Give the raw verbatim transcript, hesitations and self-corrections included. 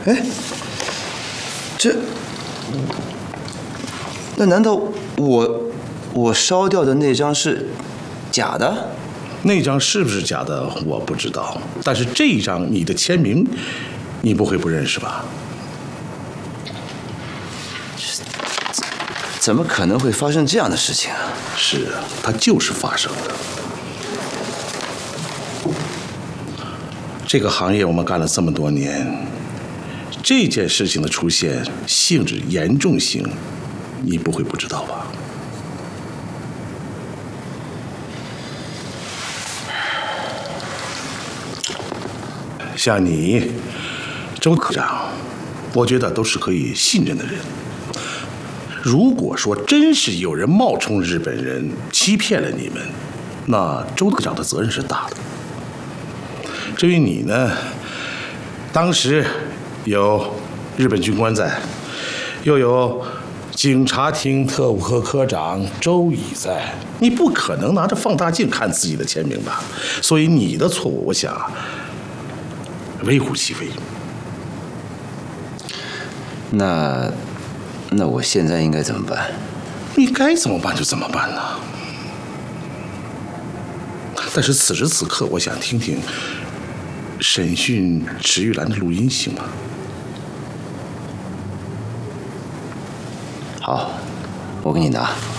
哎，这，那难道我我烧掉的那张是假的？ 那张是不是假的我不知道，但是这一张你的签名，你不会不认识吧？ 怎么可能会发生这样的事情啊？ 是啊，它就是发生的。这个行业我们干了这么多年，这件事情的出现性质严重性，你不会不知道吧？像你，周科长，我觉得都是可以信任的人。如果说真是有人冒充日本人欺骗了你们，那周科长的责任是大的。至于你呢，当时有日本军官在，又有警察厅特务科科长周乙在，你不可能拿着放大镜看自己的签名吧？所以你的错误，我想微乎其微。 那那我现在应该怎么办？ 你该怎么办就怎么办呢？但是此时此刻，我想听听审讯池玉兰的录音，行吗？ 好，我给你拿。